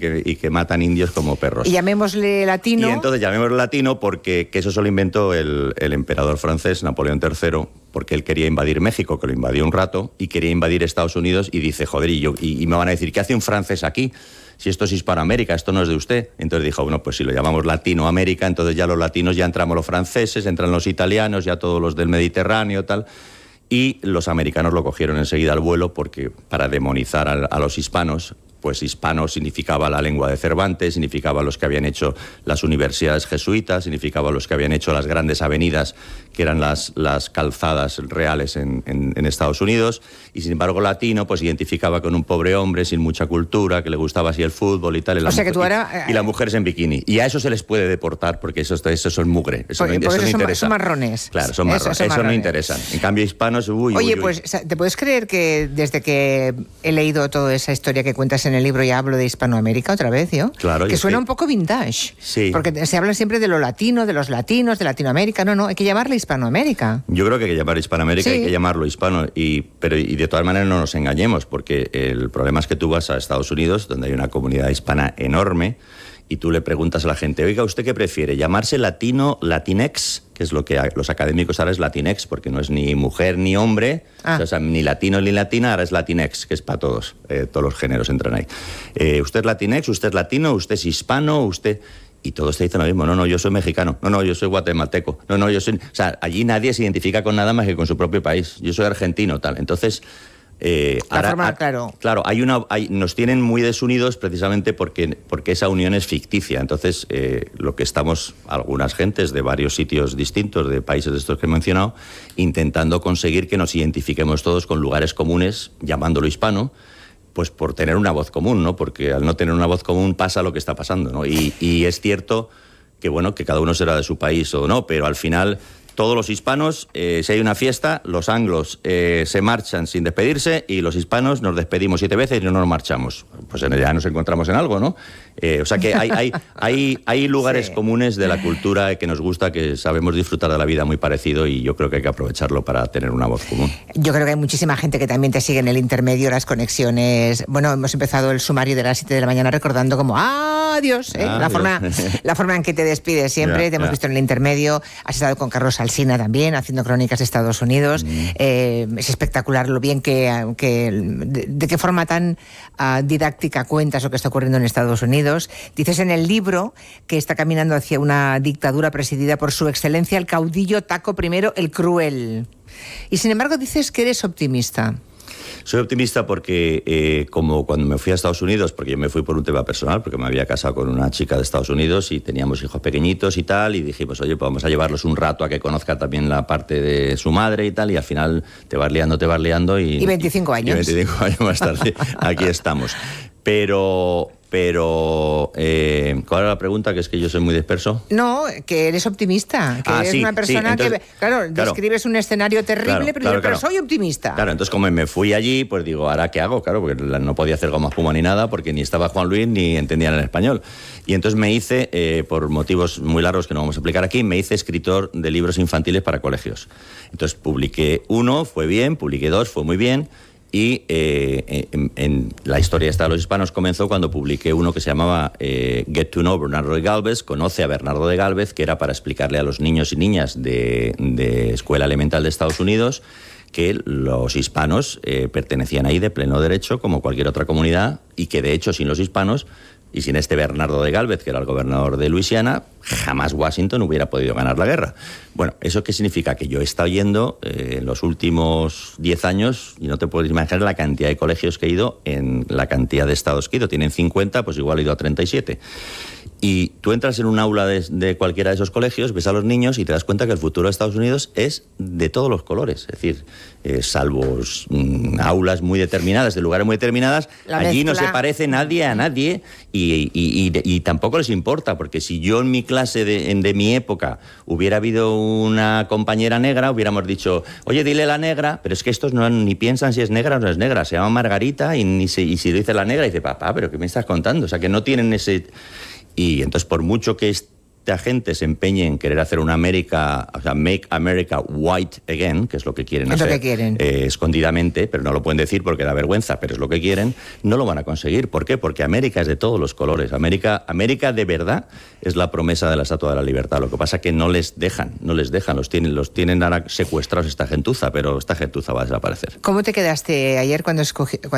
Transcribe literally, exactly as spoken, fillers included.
que, y que matan indios como perros. Y llamémosle latino. Y entonces llamémosle latino porque que eso solo inventó el, el emperador francés, Napoleón tercero, porque él quería invadir México, que lo invadió un rato, y quería invadir Estados Unidos, y dice, joder, y, yo, y, y me van a decir, ¿qué hace un francés aquí? Si esto es Hispanoamérica, esto no es de usted. Entonces dijo, bueno, pues si lo llamamos Latinoamérica, entonces ya los latinos, ya entramos los franceses, entran los italianos, ya todos los del Mediterráneo, tal. Y los americanos lo cogieron enseguida al vuelo porque para demonizar a, a los hispanos, pues hispano significaba la lengua de Cervantes, significaba los que habían hecho las universidades jesuitas, significaba los que habían hecho las grandes avenidas, que eran las, las calzadas reales en, en, en Estados Unidos, y sin embargo latino pues identificaba con un pobre hombre sin mucha cultura, que le gustaba así el fútbol y tal, y, la, o sea que mujer, tú ahora, y, y las mujeres en bikini. Y a eso se les puede deportar porque eso, eso son mugre, eso, porque, no, porque eso no son, interesa. Son marrones. Claro, son marrones, eso, eso, eso no interesan. En cambio hispanos, uy, Oye, uy, uy. pues ¿te puedes creer que desde que he leído toda esa historia que cuentas en el libro ya hablo de Hispanoamérica otra vez, yo? Claro. Que suena que... un poco vintage. Sí. Porque se habla siempre de lo latino, de los latinos, de Latinoamérica. No, no, hay que llamarle Hispanoamérica. Yo creo que hay que llamar Hispanoamérica, sí. hay que llamarlo hispano, y, pero y de todas maneras no nos engañemos, porque el problema es que tú vas a Estados Unidos, donde hay una comunidad hispana enorme, y tú le preguntas a la gente, oiga, ¿usted qué prefiere? ¿Llamarse latino, latinex? Que es lo que los académicos ahora es latinex, porque no es ni mujer ni hombre, ah. o sea, ni latino ni latina, ahora es latinex, que es para todos, eh, todos los géneros entran ahí. Eh, ¿Usted es latinex? ¿Usted es latino? ¿Usted es hispano? ¿Usted...? Y todos te dicen lo mismo, no, no, yo soy mexicano, no, no, yo soy guatemalteco, no, no, yo soy... O sea, allí nadie se identifica con nada más que con su propio país, yo soy argentino, tal. Entonces... Eh, La ahora, forma, a, claro. Claro, hay una, hay, nos tienen muy desunidos precisamente porque, porque esa unión es ficticia. Entonces, eh, lo que estamos, algunas gentes de varios sitios distintos, de países de estos que he mencionado, intentando conseguir que nos identifiquemos todos con lugares comunes, llamándolo hispano, pues por tener una voz común, ¿no? Porque al no tener una voz común pasa lo que está pasando, ¿no? Y, y es cierto que, bueno, que cada uno será de su país o no, pero al final... Todos los hispanos, eh, si hay una fiesta, los anglos eh, se marchan sin despedirse y los hispanos nos despedimos siete veces y no nos marchamos. Pues en realidad nos encontramos en algo, ¿no? Eh, o sea que hay, hay, hay, hay lugares sí. comunes de la cultura que nos gusta, que sabemos disfrutar de la vida muy parecido, y yo creo que hay que aprovecharlo para tener una voz común. Yo creo que hay muchísima gente que también te sigue en el intermedio, las conexiones. Bueno, hemos empezado el sumario de las siete de la mañana recordando como adiós, ¿eh? Ah, la, forma, la forma en que te despides siempre. Ya, te hemos ya. visto en el intermedio, has estado con Carlos Alsina también, haciendo crónicas de Estados Unidos. Mm. Eh, es espectacular lo bien que... que de, de qué forma tan uh, didáctica cuentas lo que está ocurriendo en Estados Unidos. Dices en el libro que está caminando hacia una dictadura presidida por su excelencia el caudillo Taco I el Cruel. Y sin embargo dices que eres optimista. Soy optimista porque, eh, como cuando me fui a Estados Unidos, porque yo me fui por un tema personal, porque me había casado con una chica de Estados Unidos y teníamos hijos pequeñitos y tal, y dijimos, oye, pues vamos a llevarlos un rato a que conozca también la parte de su madre y tal, y al final te vas liando, te vas liando y... Y veinticinco años. Y veinticinco años más tarde, aquí estamos. Pero... Pero, eh, ¿cuál era la pregunta? Que es que yo soy muy disperso. No, que eres optimista, que ah, eres sí, una persona sí, entonces, que, claro, claro, describes un escenario terrible, claro, pero, claro, pero claro. soy optimista. Claro, entonces como me fui allí, pues digo, ¿ahora qué hago? Claro, porque no podía hacer goma espuma ni nada, porque ni estaba Juan Luis ni entendían el español. Y entonces me hice, eh, por motivos muy largos que no vamos a explicar aquí, me hice escritor de libros infantiles para colegios. Entonces publiqué uno, fue bien, publiqué dos, fue muy bien. Y eh, en, en la historia esta de los hispanos comenzó cuando publiqué uno que se llamaba eh, Get to Know Bernardo de Gálvez, conoce a Bernardo de Gálvez, que era para explicarle a los niños y niñas de, de escuela elemental de Estados Unidos que los hispanos eh, pertenecían ahí de pleno derecho como cualquier otra comunidad, y que de hecho sin los hispanos y sin este Bernardo de Gálvez, que era el gobernador de Luisiana, jamás Washington hubiera podido ganar la guerra. Bueno, ¿eso qué significa? Que yo he estado yendo eh, en los últimos diez años, y no te puedes imaginar la cantidad de colegios que he ido, en la cantidad de estados que he ido. Tienen cincuenta, pues igual he ido a treinta y siete. Y tú entras en un aula de, de cualquiera de esos colegios, ves a los niños y te das cuenta que el futuro de Estados Unidos es de todos los colores. Es decir, eh, salvo mm, aulas muy determinadas, de lugares muy determinadas, la allí mezcla. No se parece nadie a nadie y, y, y, y tampoco les importa, porque si yo en mi clase de, en, de mi época hubiera habido una compañera negra, hubiéramos dicho, oye, dile la negra, pero es que estos no ni piensan si es negra o no es negra, se llama Margarita y, ni se, y si dice la negra, dice, papá, pero ¿qué me estás contando? O sea, que no tienen ese... Y entonces, por mucho que esta gente se empeñe en querer hacer una América, o sea, make America white again, que es lo que quieren es hacer, lo que quieren. Eh, escondidamente, pero no lo pueden decir porque da vergüenza, pero es lo que quieren, no lo van a conseguir. ¿Por qué? Porque América es de todos los colores. América, América de verdad es la promesa de la Estatua de la Libertad. Lo que pasa es que no les dejan, no les dejan, los tienen, los tienen ahora secuestrados esta gentuza, pero esta gentuza va a desaparecer. ¿Cómo te quedaste ayer cuando escogí,